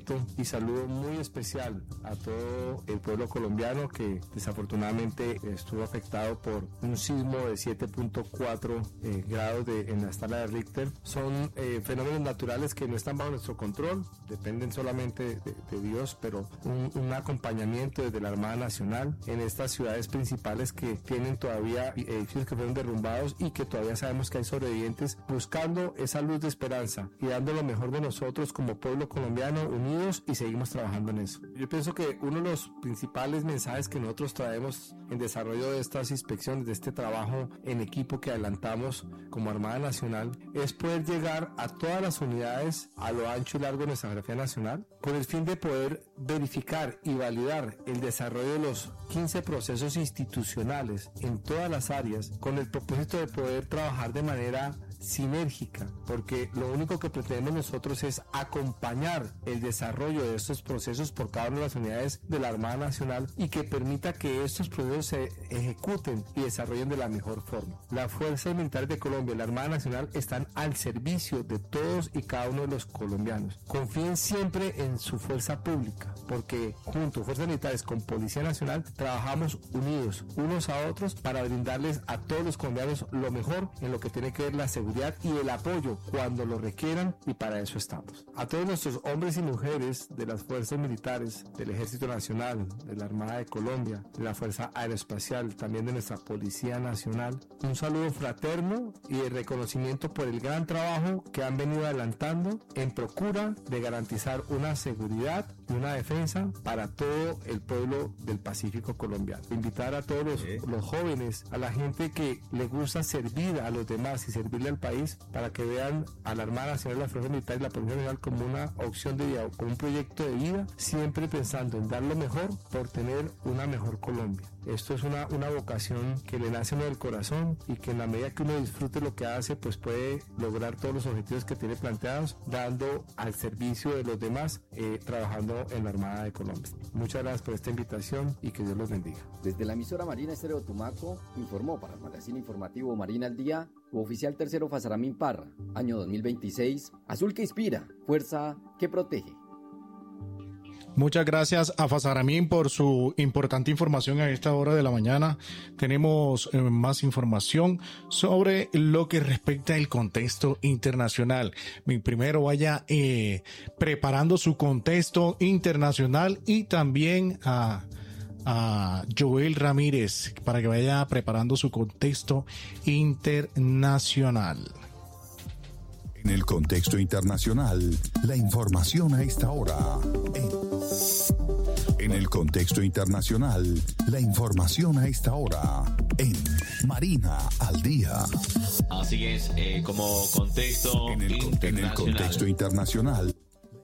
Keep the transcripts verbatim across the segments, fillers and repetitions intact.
agradecimiento y saludo muy especial a todo el pueblo colombiano que desafortunadamente estuvo afectado por un sismo de siete punto cuatro eh, grados de, en la escala de Richter. Son eh, fenómenos naturales que no están bajo nuestro control, dependen solamente de, de Dios, pero un, un acompañamiento desde la Armada Nacional en estas ciudades principales que tienen todavía edificios que fueron derrumbados y que todavía sabemos que hay sobrevivientes, buscando esa luz de esperanza y dando lo mejor de nosotros como pueblo colombiano, unidos, y seguimos trabajando en eso. Yo pienso que uno de los principales mensajes que nosotros traemos en desarrollo de estas inspecciones, de este trabajo en equipo que adelantamos como Armada Nacional, es poder llegar a todas las unidades a lo ancho y largo de nuestra geografía nacional con el fin de poder verificar y validar el desarrollo de los quince procesos institucionales en todas las áreas, con el propósito de poder trabajar de manera sinérgica, porque lo único que pretendemos nosotros es acompañar el desarrollo de estos procesos por cada una de las unidades de la Armada Nacional y que permita que estos procesos se ejecuten y desarrollen de la mejor forma. Las fuerzas militares de Colombia y la Armada Nacional están al servicio de todos y cada uno de los colombianos. Confíen siempre en su fuerza pública, porque junto a fuerzas militares con Policía Nacional trabajamos unidos unos a otros para brindarles a todos los colombianos lo mejor en lo que tiene que ver la seguridad y el apoyo cuando lo requieran, y para eso estamos. A todos nuestros hombres y mujeres de las fuerzas militares, del Ejército Nacional, de la Armada de Colombia, de la Fuerza Aeroespacial, también de nuestra Policía Nacional, un saludo fraterno y de reconocimiento por el gran trabajo que han venido adelantando en procura de garantizar una seguridad y una defensa para todo el pueblo del Pacífico colombiano. Invitar a todos los, ¿Eh? los jóvenes, a la gente que le gusta servir a los demás y servirle al país, para que vean a la Armada Nacional, la Fuerza Militar y la Policía Nacional como una opción de vida, como un proyecto de vida, siempre pensando en dar lo mejor por tener una mejor Colombia. Esto es una, una vocación que le nace a uno del corazón y que en la medida que uno disfrute lo que hace, pues puede lograr todos los objetivos que tiene planteados, dando al servicio de los demás, eh, trabajando en la Armada de Colombia. Muchas gracias por esta invitación y que Dios los bendiga. Desde la emisora Marina Estéreo Tumaco, informó para el magazine informativo Marina al Día, su oficial tercero Fasaramín Parra, año dos mil veintiséis, azul que inspira, fuerza que protege. Muchas gracias a Fasaramín por su importante información a esta hora de la mañana. Tenemos eh, más información sobre lo que respecta al contexto internacional. Primero vaya eh, preparando su contexto internacional, y también a, a Joel Ramírez para que vaya preparando su contexto internacional. En el contexto internacional, la información a esta hora. En, en el contexto internacional, la información a esta hora en Marina al Día. Así es, eh, como contexto en el, internacional. En el contexto internacional.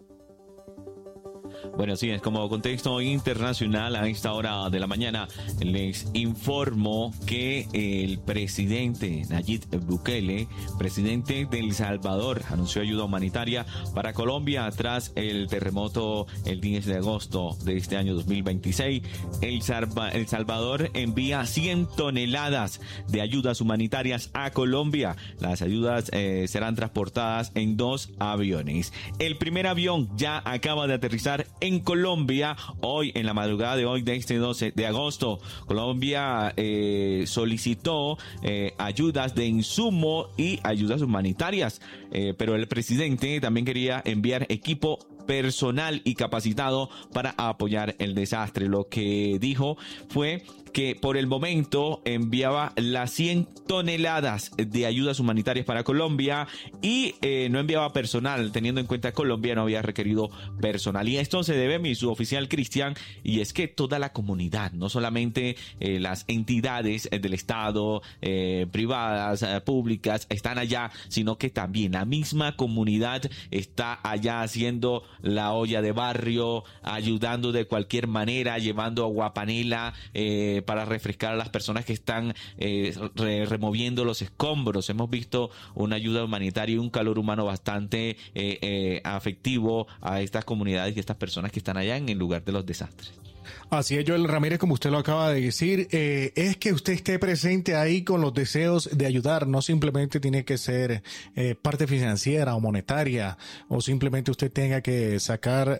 Bueno, sí, es como contexto internacional a esta hora de la mañana. Les informo que el presidente Nayib Bukele, presidente de El Salvador, anunció ayuda humanitaria para Colombia tras el terremoto el diez de agosto de este año dos mil veintiséis. El, Salva, el Salvador envía cien toneladas de ayudas humanitarias a Colombia. Las ayudas eh, serán transportadas en dos aviones. El primer avión ya acaba de aterrizar en Colombia hoy, en la madrugada de hoy, de este doce de agosto. Colombia eh, solicitó eh, ayudas de insumo y ayudas humanitarias, eh, pero el presidente también quería enviar equipo personal y capacitado para apoyar el desastre. Lo que dijo fue que por el momento enviaba las cien toneladas de ayudas humanitarias para Colombia y eh, no enviaba personal, teniendo en cuenta que Colombia no había requerido personal. Y esto se debe a mi suboficial Cristian, y es que toda la comunidad, no solamente eh, las entidades del Estado, eh, privadas, eh, públicas, están allá, sino que también la misma comunidad está allá haciendo la olla de barrio, ayudando de cualquier manera, llevando agua panela, eh, para refrescar a las personas que están eh, re removiendo los escombros. Hemos visto una ayuda humanitaria y un calor humano bastante eh, eh, afectivo a estas comunidades y a estas personas que están allá en el lugar de los desastres. Así es, Joel Ramírez, como usted lo acaba de decir, eh, es que usted esté presente ahí con los deseos de ayudar. No simplemente tiene que ser eh, parte financiera o monetaria, o simplemente usted tenga que sacar